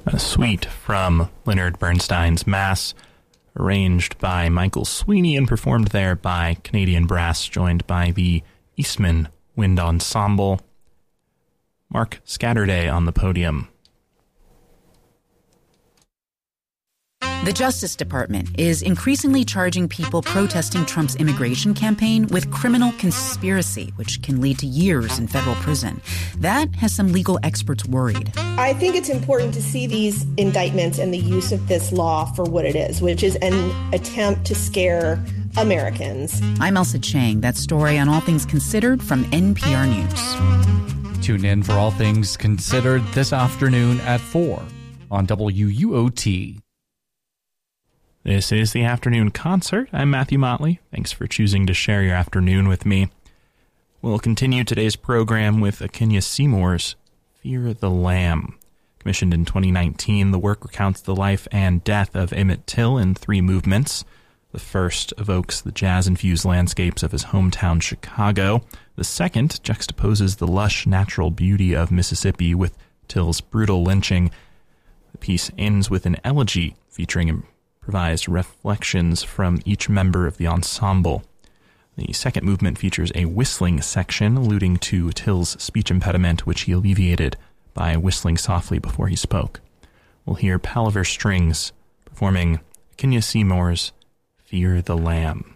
A suite from Leonard Bernstein's Mass, arranged by Michael Sweeney and performed there by Canadian Brass, joined by the Eastman Wind Ensemble. Mark Scatterday on the podium. The Justice Department is increasingly charging people protesting Trump's immigration campaign with criminal conspiracy, which can lead to years in federal prison. That has some legal experts worried. I think it's important to see these indictments and the use of this law for what it is, which is an attempt to scare Americans. I'm Elsa Chang. That story on All Things Considered from NPR News. Tune in for All Things Considered this afternoon at 4 on WUOT. This is the Afternoon Concert. I'm Matthew Motley. Thanks for choosing to share your afternoon with me. We'll continue today's program with Akinya Seymour's Fear the Lamb. Commissioned in 2019, the work recounts the life and death of Emmett Till in 3 movements. The first evokes the jazz-infused landscapes of his hometown Chicago. The second juxtaposes the lush natural beauty of Mississippi with Till's brutal lynching. The piece ends with an elegy featuring improvised reflections from each member of the ensemble. The second movement features a whistling section alluding to Till's speech impediment, which he alleviated by whistling softly before he spoke. We'll hear Palaver Strings performing Akinya Seymour's Fear the Lamb.